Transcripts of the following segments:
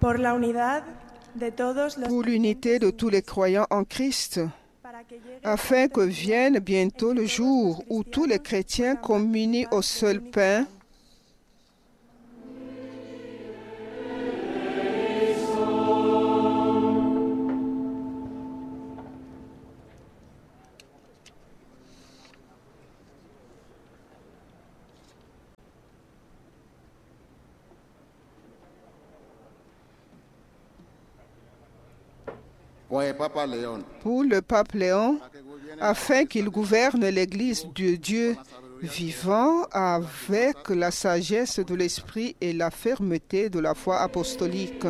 por la unidad de todos los pour l'unité de tous les croyants en Christ, para que llegue afin que vienne bientôt le jour où tous les chrétiens communient au seul pain, pour le pape Léon, afin qu'il gouverne l'Église de Dieu vivant avec la sagesse de l'Esprit et la fermeté de la foi apostolique.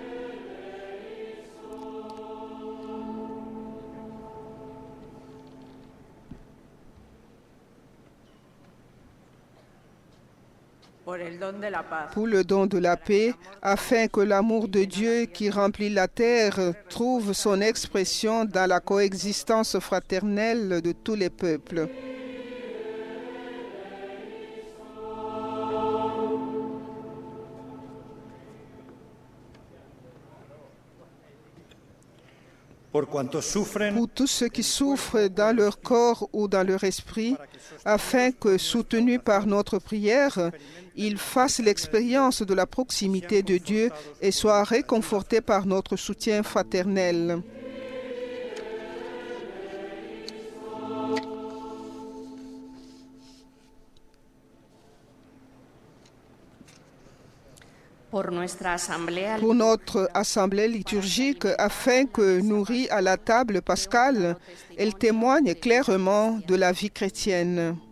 Pour le don de la paix, afin que l'amour de Dieu qui remplit la terre trouve son expression dans la coexistence fraternelle de tous les peuples. Pour tous ceux qui souffrent dans leur corps ou dans leur esprit, afin que, soutenus par notre prière, ils fassent l'expérience de la proximité de Dieu et soient réconfortés par notre soutien fraternel. Pour notre assemblée liturgique, afin que, nourris à la table pascale, elle témoigne clairement de la vie chrétienne.